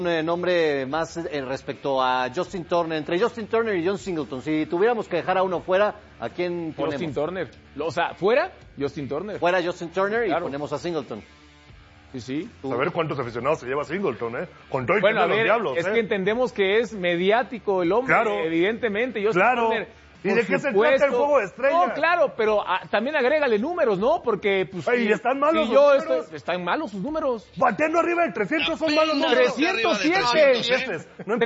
Un nombre más respecto a Justin Turner, entre Justin Turner y John Singleton. Si tuviéramos que dejar a uno fuera, ¿a quién ponemos? Justin Turner. O sea, fuera Justin Turner. Fuera Justin Turner claro. Y ponemos a Singleton. Sí. A ver cuántos aficionados se lleva Singleton, Con todo el bueno, a ver, los diablos, es que entendemos que es mediático el hombre, claro. Evidentemente. Justin Turner, ¿Y de qué se trata el juego de estrellas? No, claro, pero también agrégale números, ¿no? Porque, pues... ¿Y están malos los números? Están malos sus números. Bateando arriba del 300 son malos números. 307.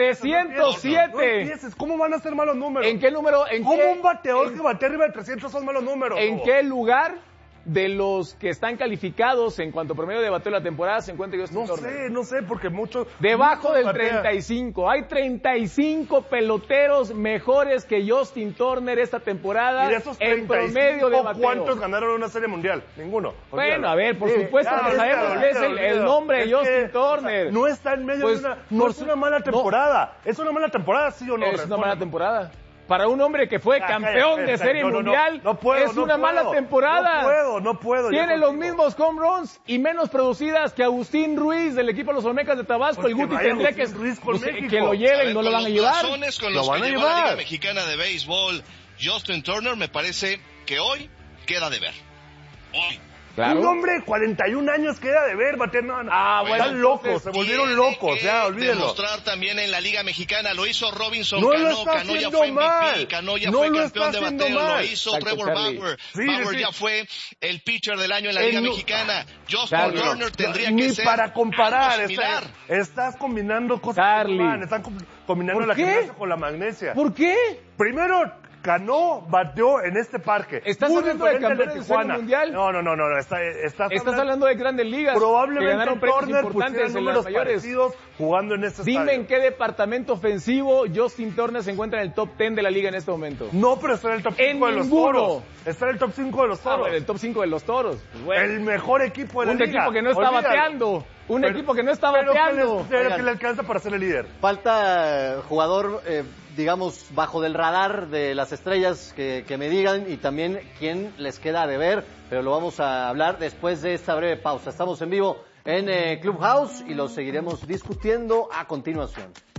307. ¿Cómo van a ser malos números? ¿En qué número? ¿Cómo un bateador que batea arriba del 300 son malos números? ¿En qué lugar de los que están calificados en cuanto a promedio de bateo de la temporada se encuentra Justin Turner? No sé, porque muchos... Debajo del 35. Hay 35 peloteros mejores que Justin Turner esta temporada. ¿Y de esos en promedio de bateo? ¿Cuántos ganaron una serie mundial? Ninguno. Bueno, a ver, por supuesto que sabemos que es el nombre de Justin Turner. No está en medio de una... No es una mala temporada. ¿Es una mala temporada, sí o no? Es una mala temporada. Para un hombre que fue campeón de Serie Mundial, es una mala temporada. No puedo. Tiene los mismos home runs y menos producidas que Agustín Ruiz del equipo de los Olmecas de Tabasco. Pues el Guti tendría que lo lleven, no lo van a llevar. Con los que llevó la Liga Mexicana de Béisbol, Justin Turner, me parece que hoy queda de ver. Hoy. Claro. Un hombre de 41 años queda de ver, bateando. Están locos, se volvieron locos, olvídenlo. Demostrar también en la Liga Mexicana, lo hizo Robinson no Cano, Cano ya fue MVP, Cano ya fue campeón de bateo, lo hizo Trevor Bauer, Bauer ya fue el pitcher del año en la Liga Mexicana. Justin Turner tendría que ser para comparar, estás combinando cosas que están combinando la gimnasia con la magnesia. ¿Por qué? Primero, Cano bateó en este parque. ¿Estás hablando de campeones de Serie Mundial? No. Estás hablando de Grandes Ligas. Probablemente que ganaron premios Turner importantes en las mayores. Jugando en este Dime estadio. en qué departamento ofensivo Justin Turner se encuentra en el top 10 de la liga en este momento. No, pero está en el top 5 de los Toros. Está en el top 5 de los Toros. Bueno, el top 5 de los Toros. Pues bueno. El mejor equipo de la liga. Un equipo que no está bateando. Equipo que no está bateando. Pero que le alcanza para ser el líder. Falta jugador, digamos, bajo del radar de las estrellas que me digan y también quién les queda de ver, pero lo vamos a hablar después de esta breve pausa. Estamos en vivo en Clubhouse y lo seguiremos discutiendo a continuación.